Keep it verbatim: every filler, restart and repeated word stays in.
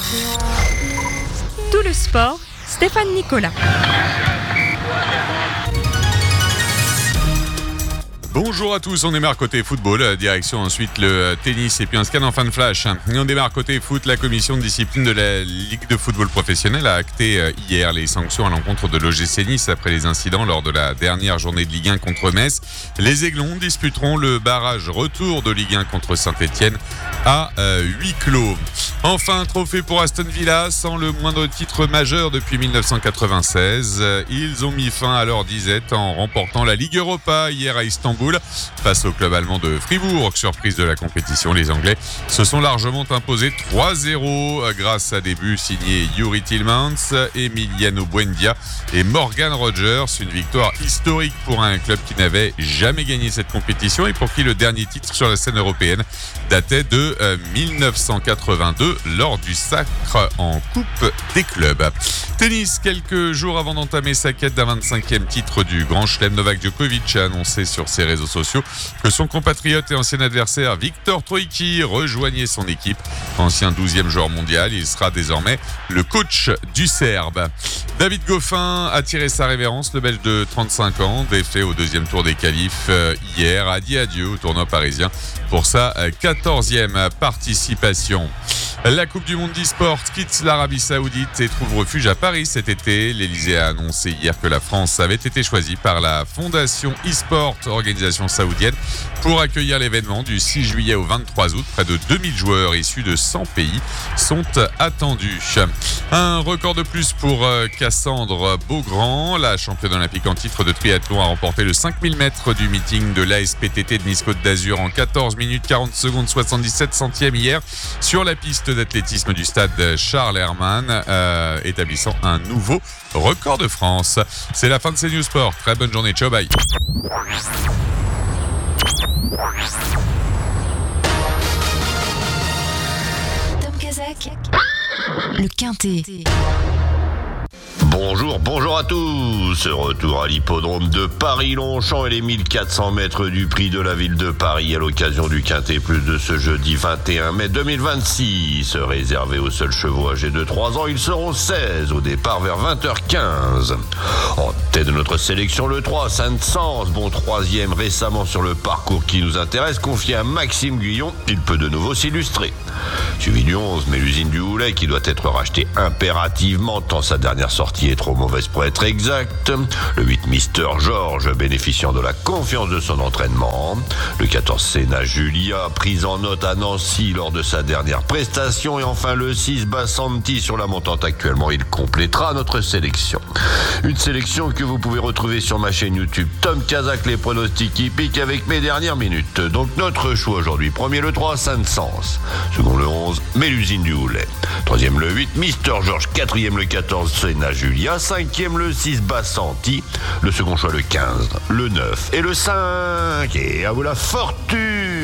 Tout le sport, Stéphane Nicolas. Bonjour à tous, on démarre côté football, direction ensuite le tennis et puis un scan en fin de flash. Et on démarre côté foot, la commission de discipline de la Ligue de football professionnel a acté hier les sanctions à l'encontre de l'O G C Nice après les incidents lors de la dernière journée de Ligue un contre Metz. Les Aiglons disputeront le barrage retour de Ligue un contre Saint-Etienne à huis clos. Enfin, trophée pour Aston Villa, sans le moindre titre majeur depuis dix-neuf cent quatre-vingt-seize. Ils ont mis fin à leur disette en remportant la Ligue Europa hier à Istanbul face au club allemand de Fribourg. Surprise de la compétition, les Anglais se sont largement imposés trois zéro grâce à des buts signés Youri Tillmans, Emiliano Buendia et Morgan Rogers. Une victoire historique pour un club qui n'avait jamais gagné cette compétition et pour qui le dernier titre sur la scène européenne datait de dix-neuf cent quatre-vingt-deux lors du sacre en Coupe des clubs. Tennis, quelques jours avant d'entamer sa quête d'un vingt-cinquième titre du Grand Chelem, Novak Djokovic a annoncé sur ses réseaux sociaux que son compatriote et ancien adversaire Viktor Troicki rejoignait son équipe. Ancien douzième joueur mondial, il sera désormais le coach du Serbe. David Goffin a tiré sa révérence. Le Belge de trente-cinq ans, défait au deuxième tour des qualifs hier, a dit adieu au tournoi parisien pour sa quatorzième participation. La Coupe du Monde d'e-sport quitte l'Arabie Saoudite et trouve refuge à Paris cet été. L'Elysée a annoncé hier que la France avait été choisie par la Fondation e-sport, organisation saoudienne, pour accueillir l'événement du six juillet au vingt-trois août. Près de deux mille joueurs issus de cent pays sont attendus. Un record de plus pour Cassandre Beaugrand. La championne olympique en titre de triathlon a remporté le cinq mille mètres du meeting de l'A S P T T de Nice-Côte d'Azur en quatorze minutes quarante secondes soixante-dix-sept centièmes hier sur la piste d'athlétisme du stade Charles Hermann, euh, établissant un nouveau record de France. C'est la fin de ces News Sport. Très bonne journée. Ciao, bye. Tom Kazak, le Quintet. Bonjour, bonjour à tous. Retour à l'hippodrome de Paris-Longchamp et les mille quatre cents mètres du prix de la ville de Paris à l'occasion du Quintet Plus de ce jeudi vingt et un mai deux mille vingt-six. Réservé aux seuls chevaux âgés de trois ans, ils seront seize au départ vers vingt heures quinze. En tête de notre sélection, le trois, Saint-Saëns, bon troisième récemment sur le parcours qui nous intéresse, confié à Maxime Guyon. Il peut de nouveau s'illustrer. Suivi du onze, Mélusine du Houlet qui doit être racheté impérativement tant sa dernière sortie est trop mauvaise pour être exacte. Le huit, Mister George, bénéficiant de la confiance de son entraînement. Le quatorze, Senna Julia, prise en note à Nancy lors de sa dernière prestation. Et enfin le six, Bassanti sur la montante actuellement. Il complétera notre sélection. Une sélection que vous pouvez retrouver sur ma chaîne YouTube Tom Kazak, les pronostics hippiques avec mes dernières minutes. Donc notre choix aujourd'hui. Premier le trois, Saint-Saëns. Second le onze, Mélusine du Houlet. Troisième le huit, Mister George. Quatrième le quatorze, Senna Julia. Cinquième le six, Bassanti. Le second choix le quinze, le neuf et le cinq. Et à vous la fortune.